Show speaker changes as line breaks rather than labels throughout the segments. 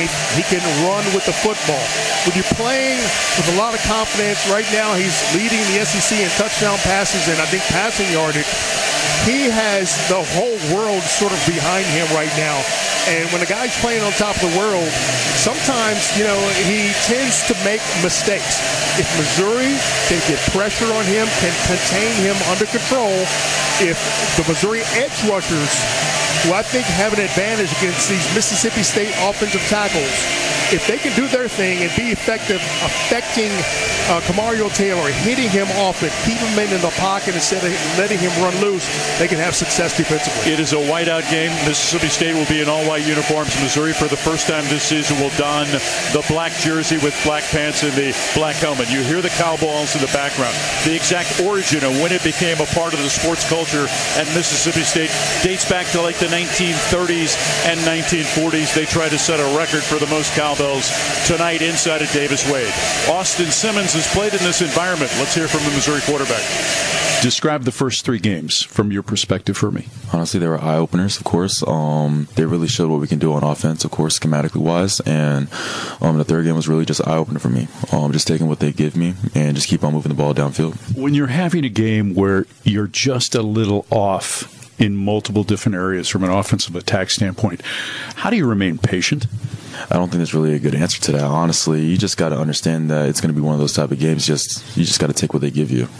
length. He can run with the football. When you're playing with a lot of confidence, right now he's leading the SEC in touchdown passes and I think passing yardage. He has the whole world sort of behind him right now. And when a guy's playing on top of the world, sometimes, he tends to make mistakes. If Missouri can get pressure on him, can contain him under control, if the Missouri edge rushers, who I think have an advantage against these Mississippi State offensive tackles, if they can do their thing and be effective affecting Kamario Taylor, hitting him off and keep him in the pocket instead of letting him run loose, they can have success defensively.
It is a whiteout game. Mississippi State will be in all-white uniforms. Missouri, for the first time this season, will don the black jersey with black pants and the black helmet. You hear the cowballs in the background. The exact origin of when it became a part of the sports culture at Mississippi State dates back to like the 1930s and 1940s. They tried to set a record for the most cowbells tonight inside of Davis Wade. Austin Simmons has played in this environment. Let's hear from the Missouri quarterback.
Describe the first three games from your perspective for me.
Honestly, they were eye-openers, of course. They really showed what we can do on offense, of course, schematically-wise. And the third game was really just eye-opener for me. Just taking what they give me and just keep on moving the ball downfield.
When you're having a game where you're just a little off in multiple different areas from an offensive attack standpoint, how do you remain patient?
I don't think there's really a good answer to that. Honestly, you just got to understand that it's going to be one of those type of games. You just got to take what they give you.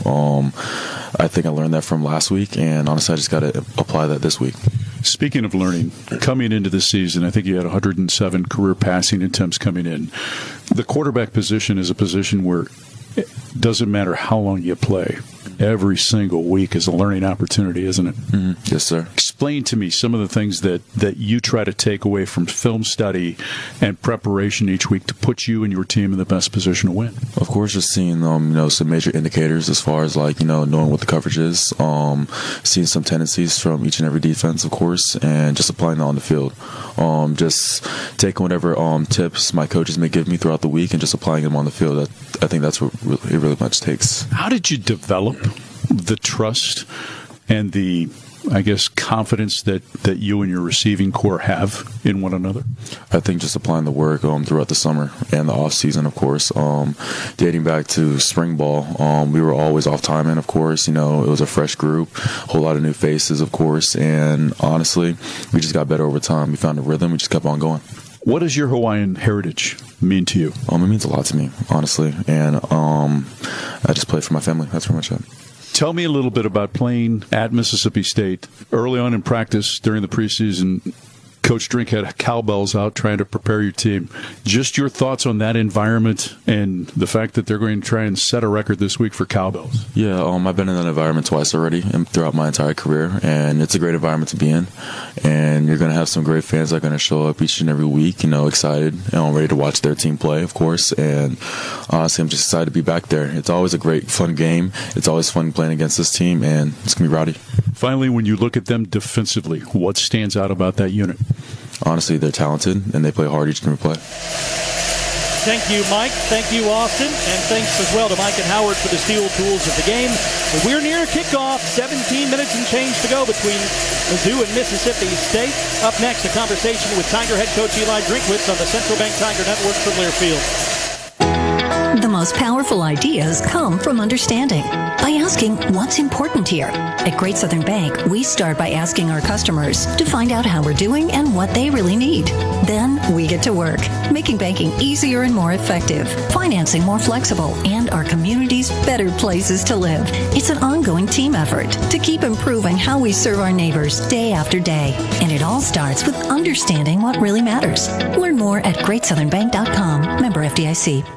I think I learned that from last week, and honestly, I just got to apply that this week.
Speaking of learning, coming into the season, I think you had 107 career passing attempts coming in. The quarterback position is a position where it doesn't matter how long you play. Every single week is a learning opportunity, isn't it?
Mm-hmm. Yes, sir.
Explain to me some of the things that you try to take away from film study and preparation each week to put you and your team in the best position to win.
Of course, just seeing some major indicators as far as knowing what the coverage is, seeing some tendencies from each and every defense, of course, and just applying that on the field. Just taking whatever tips my coaches may give me throughout the week and just applying them on the field. I think that's what it really much takes.
How did you develop the trust and the, I guess, confidence that you and your receiving core have in one another?
I think just applying the work throughout the summer and the off season, of course. Dating back to spring ball, we were always off timing, of course. It was a fresh group, a whole lot of new faces, of course. And honestly, we just got better over time. We found a rhythm. We just kept on going.
What does your Hawaiian heritage mean to you?
It means a lot to me, honestly. And I just play for my family. That's pretty much it.
Tell me a little bit about playing at Mississippi State. Early on in practice during the preseason, Coach Drink had cowbells out trying to prepare your team. Just your thoughts on that environment and the fact that they're going to try and set a record this week for cowbells.
Yeah, I've been in that environment twice already and throughout my entire career, and it's a great environment to be in. And you're going to have some great fans that are going to show up each and every week, excited and ready to watch their team play, of course. And honestly, I'm just excited to be back there. It's always a great, fun game. It's always fun playing against this team, and it's going to be rowdy.
Finally, when you look at them defensively, what stands out about that unit?
Honestly, they're talented, and they play hard each and every play.
Thank you, Mike. Thank you, Austin. And thanks as well to Mike and Howard for the steel tools of the game. We're near kickoff. 17 minutes and change to go between Mizzou and Mississippi State. Up next, a conversation with Tiger head coach Eli Drinkwitz on the Central Bank Tiger Network from Learfield.
The most powerful ideas come from understanding. By asking what's important here. At Great Southern Bank, we start by asking our customers to find out how we're doing and what they really need. Then we get to work, making banking easier and more effective, financing more flexible, and our communities better places to live. It's an ongoing team effort to keep improving how we serve our neighbors day after day. And it all starts with understanding what really matters. Learn more at GreatSouthernBank.com. Member FDIC.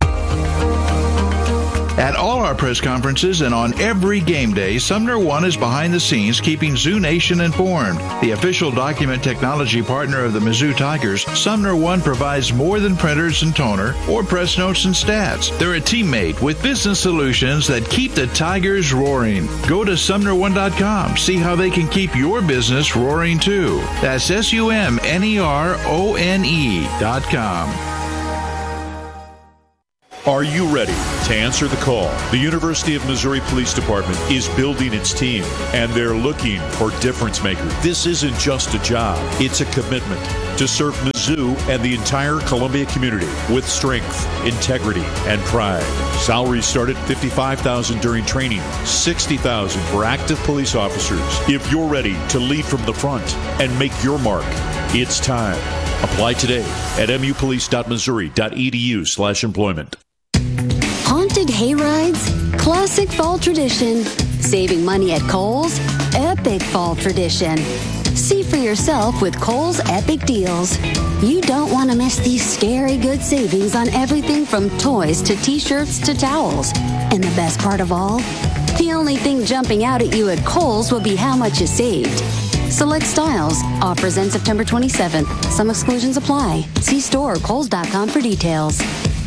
At all our press conferences and on every game day, Sumner One is behind the scenes keeping Zoo Nation informed. The official document technology partner of the Mizzou Tigers, Sumner One provides more than printers and toner or press notes and stats. They're a teammate with business solutions that keep the Tigers roaring. Go to SumnerOne.com. See how they can keep your business roaring too. That's SUMNERONE.com.
Are you ready to answer the call? The University of Missouri Police Department is building its team, and they're looking for difference makers. This isn't just a job. It's a commitment to serve Mizzou and the entire Columbia community with strength, integrity, and pride. Salaries start at $55,000 during training, $60,000 for active police officers. If you're ready to lead from the front and make your mark, it's time. Apply today at mupolice.missouri.edu/employment.
Haunted hayrides, classic fall tradition. Saving money at Kohl's, epic fall tradition. See for yourself with Kohl's Epic Deals. You don't want to miss these scary good savings on everything from toys to t-shirts to towels. And the best part of all? The only thing jumping out at you at Kohl's will be how much you saved. Select styles. Offers end September 27th. Some exclusions apply. See store or Kohls.com for details.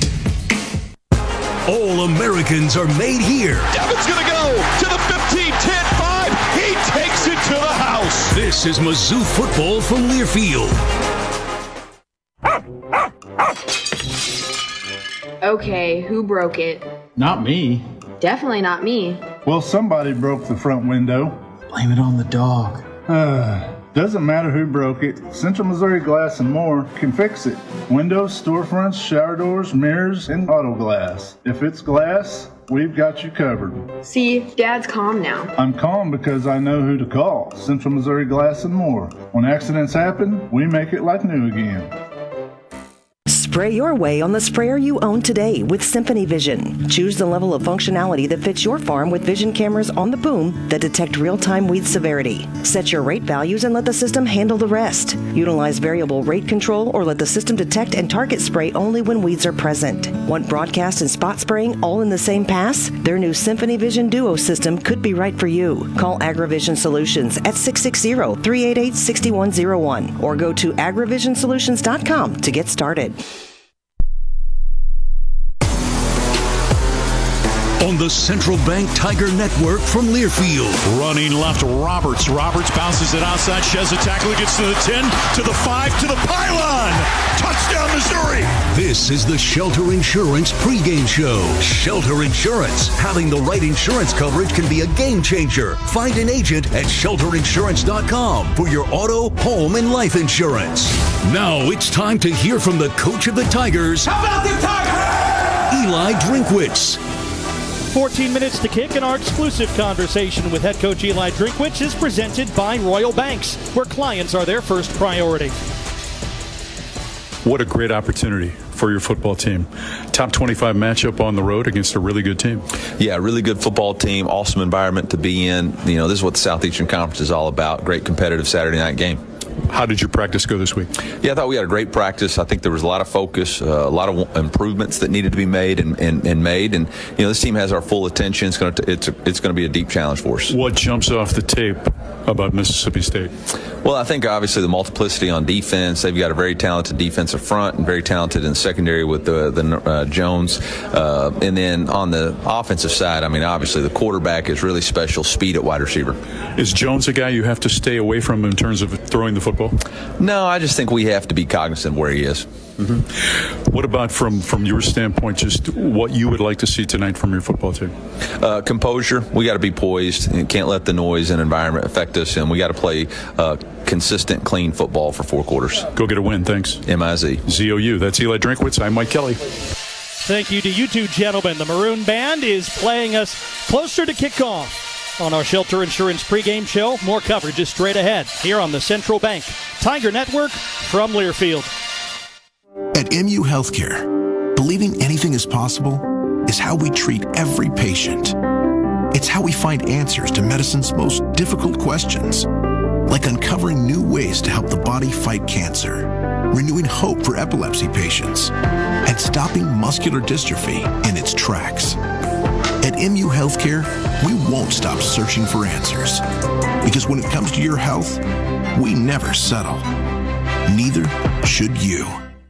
All Americans are made here.
Devin's going to go to the 15, 10, 5. He takes it to the house.
This is Mizzou football from Learfield.
Okay, who broke it?
Not me.
Definitely not me.
Well, somebody broke the front window.
Blame it on the dog.
Doesn't matter who broke it. Central Missouri Glass and More can fix it. Windows, storefronts, shower doors, mirrors, and auto glass. If it's glass, we've got you covered.
See, Dad's calm now.
I'm calm because I know who to call. Central Missouri Glass and More. When accidents happen, we make it like new again.
Spray your way on the sprayer you own today with Symphony Vision. Choose the level of functionality that fits your farm with vision cameras on the boom that detect real-time weed severity. Set your rate values and let the system handle the rest. Utilize variable rate control or let the system detect and target spray only when weeds are present. Want broadcast and spot spraying all in the same pass? Their new Symphony Vision Duo system could be right for you. Call AgriVision Solutions at 660-388-6101 or go to agrivisionsolutions.com to get started.
On the Central Bank Tiger Network from Learfield.
Running left, Roberts. Roberts bounces it outside. Sheza tackle, gets to the 10, to the 5, to the pylon. Touchdown, Missouri.
This is the Shelter Insurance pregame show. Shelter Insurance. Having the right insurance coverage can be a game changer. Find an agent at shelterinsurance.com for your auto, home, and life insurance. Now it's time to hear from the coach of the Tigers.
How about the Tigers?
Eli Drinkwitz.
14 minutes to kick, and our exclusive conversation with head coach Eli Drinkwitz is presented by Royal Banks, where clients are their first priority.
What a great opportunity for your football team. Top 25 matchup on the road against a really good team.
Yeah, really good football team, awesome environment to be in. You know, this is what the Southeastern Conference is all about. Great competitive Saturday night game.
How did your practice go this week?
Yeah, I thought we had a great practice. I think there was a lot of focus, a lot of improvements that needed to be made and made. And, you know, this team has our full attention. It's going to be a deep challenge for us.
What jumps off the tape about Mississippi State?
Well, I think obviously the multiplicity on defense. They've got a very talented defensive front and very talented in secondary with the Jones. And then on the offensive side, I mean, obviously the quarterback is really special, speed at wide receiver.
Is Jones a guy you have to stay away from in terms of throwing the football?
No, I just think we have to be cognizant of where he is.
Mm-hmm. What about from your standpoint, just what you would like to see tonight from your football team?
Composure. We got to be poised and can't let the noise and environment affect us, and we got to play consistent, clean football for 4 quarters.
Go get a win. Thanks.
MIZ.
ZOU. That's Eli Drinkwitz. I'm Mike Kelly.
Thank you to you two gentlemen. The Maroon Band is playing us closer to kickoff on our Shelter Insurance pregame show. More coverage is straight ahead here on the Central Bank Tiger Network from Learfield.
At MU Healthcare, believing anything is possible is how we treat every patient. It's how we find answers to medicine's most difficult questions, like uncovering new ways to help the body fight cancer, renewing hope for epilepsy patients, and stopping muscular dystrophy in its tracks. At MU Healthcare, we won't stop searching for answers, because when it comes to your health, we never settle. Neither should you.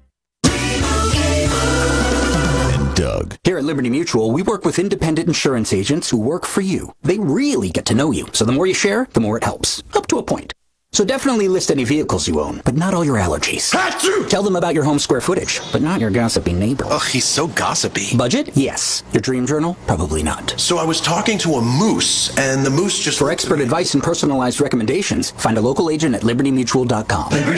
Doug. Here at Liberty Mutual, we work with independent insurance agents who work for you. They really get to know you, so the more you share, the more it helps. Up to a point. So definitely list any vehicles you own, but not all your allergies. Tell them about your home square footage, but not your gossipy neighbor.
Ugh, he's so gossipy.
Budget? Yes. Your dream journal? Probably not.
So I was talking to a moose, and the moose just...
For expert advice and personalized recommendations, find a local agent at libertymutual.com.